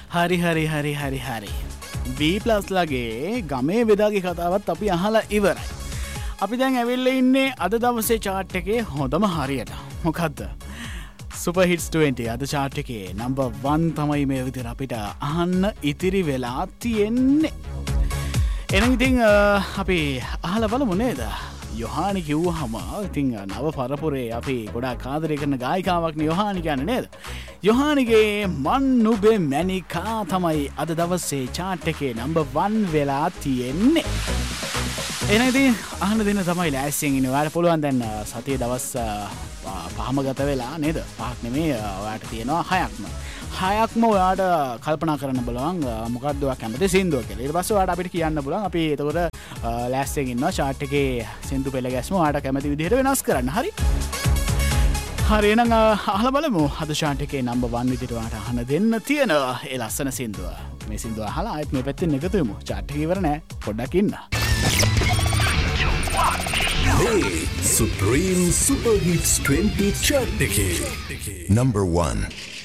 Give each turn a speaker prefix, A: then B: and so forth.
A: හරි. B+ ලගේ ගමේ වෙදාගේ කතාවත් අපි අහලා ඉවරයි. අපි දැන් ඇවිල්ලා ඉන්නේ අද දවසේ chart එකේ හොඳම හරියට. මොකද්ද? Super Hits 20 අද chart එකේ number 1 තමයි මේ විදිහට අපිට අහන්න ඉතිරි වෙලා තියෙන්නේ. එහෙනම් ඉතින් අපි අහලා බලමු නේද? යොහානි කිව්වහම ඉතින් නව පරපුරේ අපි ගොඩාක් ආදරය කරන ගායිකාවක් නේ යොහානි කියන්නේ නේද? යොහානිගේ මන් නුඹේ මැනිකා තමයි අද දවසේ chart එකේ number 1 වෙලා තියෙන්නේ. එහෙනම් ඉතින් අහන්න දෙන්න තමයි ලෑස්තියෙන් ඉන්නේ. ඔයාලට පුළුවන් දැන් සතියේ දවස් පහම ගත වෙලා නේද? පහක් නෙමෙයි ඔයාලට තියෙනවා 6ක්ම. 6ක්ම ඔයාලට කල්පනා කරන්න බලවන් මොකක්ද ඔයා කැමති සින්දුව කියලා. ඊට පස්සේ ඔයාලට අපිට කියන්න බලවන් අපි එතකොට ලෑස්තියෙන් ඉන්නවා chart එකේ සින්දු පෙළ ගැස්ම ඔයාලට කැමති විදිහට වෙනස් කරන්න. හරි? හරි එහෙනම් අහලා බලමු අද chart එකේ number 1 විදිහට ඔයාලට අහන්න දෙන්න තියෙන ඒ ලස්සන සින්දුව. මේ සින්දුව අහලා ආයෙත් මේ පැත්තෙන් එකතු වෙමු. chart එක ඉවර නෑ. පොඩ්ඩක් ඉන්න.
B: Hey, Supreme Super Hits 20 chart. Number 1.